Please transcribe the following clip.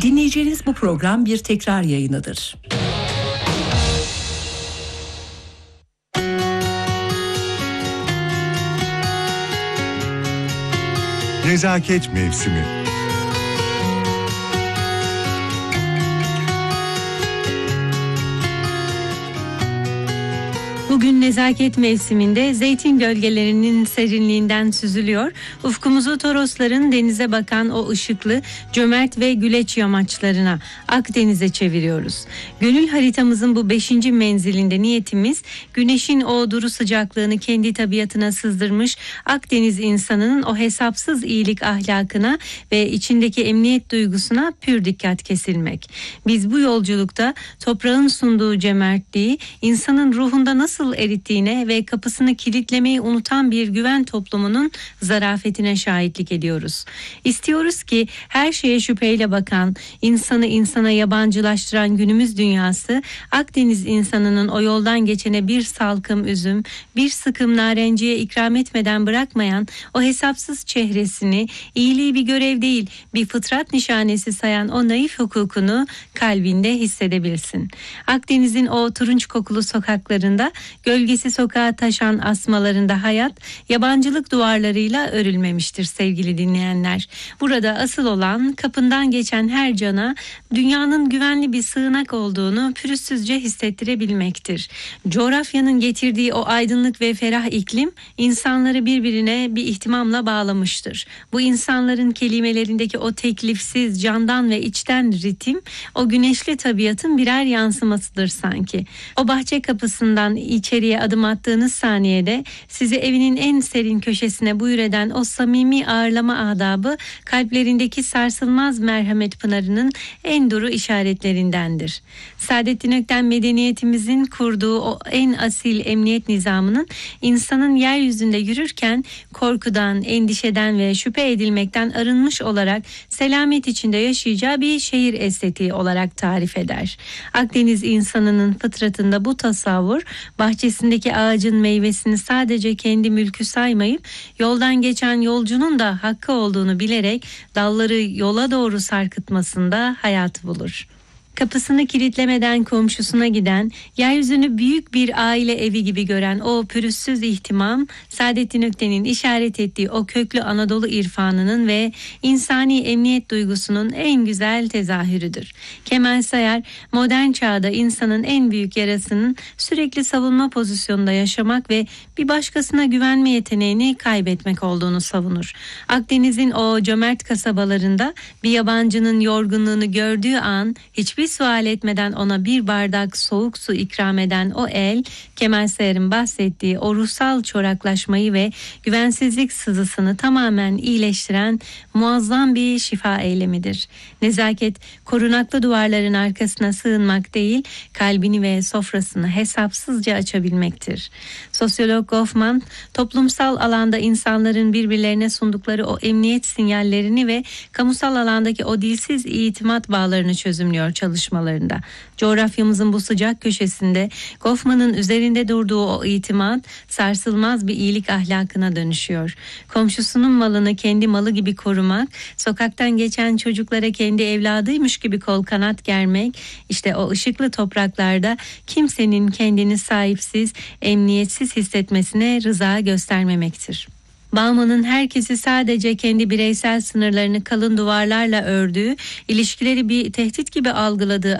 Dinleyeceğiniz bu program bir tekrar yayınıdır. Nezaket Mevsimi. Bugün nezaket mevsiminde zeytin gölgelerinin serinliğinden süzülüyor. Ufkumuzu Torosların denize bakan o ışıklı, cömert ve güleç yamaçlarına, Akdeniz'e çeviriyoruz. Gönül haritamızın bu 5. menzilinde niyetimiz güneşin o duru sıcaklığını kendi tabiatına sızdırmış Akdeniz insanının o hesapsız iyilik ahlakına ve içindeki emniyet duygusuna pür dikkat kesilmek. Biz bu yolculukta toprağın sunduğu cömertliği, insanın ruhunda nasıl erittiğine ve kapısını kilitlemeyi unutan bir güven toplumunun zarafetine şahitlik ediyoruz. İstiyoruz ki her şeye şüpheyle bakan, insanı insana yabancılaştıran günümüz dünyası, Akdeniz insanının o yoldan geçene bir salkım üzüm, bir sıkım narenciye ikram etmeden bırakmayan o hesapsız çehresini, iyiliği bir görev değil, bir fıtrat nişanesi sayan o naif hukukunu kalbinde hissedebilsin. Akdeniz'in o turunç kokulu sokaklarında, gölgesi sokağa taşan asmalarında hayat, yabancılık duvarlarıyla örülmemiştir sevgili dinleyenler. Burada asıl olan kapından geçen her cana dünyanın güvenli bir sığınak olduğunu pürüzsüzce hissettirebilmektir. Coğrafyanın getirdiği o aydınlık ve ferah iklim insanları birbirine bir ihtimamla bağlamıştır. Bu insanların kelimelerindeki o teklifsiz, candan ve içten ritim, o güneşli tabiatın birer yansımasıdır sanki. O bahçe kapısından içeriye adım attığınız saniyede sizi evinin en serin köşesine buyur eden o samimi ağırlama adabı kalplerindeki sarsılmaz merhamet pınarının en duru işaretlerindendir. Saadettin Ökten medeniyetimizin kurduğu o en asil emniyet nizamının insanın yeryüzünde yürürken korkudan, endişeden ve şüphe edilmekten arınmış olarak selamet içinde yaşayacağı bir şehir estetiği olarak tarif eder. Akdeniz insanının fıtratında bu tasavvur, bahçesindeki ağacın meyvesini sadece kendi mülkü saymayıp yoldan geçen yolcunun da hakkı olduğunu bilerek dalları yola doğru sarkıtmasında hayat bulur. Kapısını kilitlemeden komşusuna giden, yeryüzünü büyük bir aile evi gibi gören o pürüzsüz ihtimam, Saadettin Ökten'in işaret ettiği o köklü Anadolu irfanının ve insani emniyet duygusunun en güzel tezahürüdür. Kemal Sayar, modern çağda insanın en büyük yarasının sürekli savunma pozisyonunda yaşamak ve bir başkasına güvenme yeteneğini kaybetmek olduğunu savunur. Akdeniz'in o cömert kasabalarında bir yabancının yorgunluğunu gördüğü an hiçbir sual etmeden ona bir bardak soğuk su ikram eden o el, Kemal Sayar'ın bahsettiği o ruhsal çoraklaşmayı ve güvensizlik sızısını tamamen iyileştiren muazzam bir şifa eylemidir. Nezaket, korunaklı duvarların arkasına sığınmak değil, kalbini ve sofrasını hesapsızca açabilmektir. Sosyolog Goffman, toplumsal alanda insanların birbirlerine sundukları o emniyet sinyallerini ve kamusal alandaki o dilsiz itimat bağlarını çözümlüyor çalışmalarında. Coğrafyamızın bu sıcak köşesinde Goffman'ın üzerinde durduğu o itimat sarsılmaz bir iyilik ahlakına dönüşüyor. Komşusunun malını kendi malı gibi korumak, sokaktan geçen çocuklara kendi evladıymış gibi kol kanat germek, işte o ışıklı topraklarda kimsenin kendini sahipsiz, emniyetsiz hissetmesine rıza göstermemektir. Bauman'ın herkesi sadece kendi bireysel sınırlarını kalın duvarlarla ördüğü, ilişkileri bir tehdit gibi algıladığı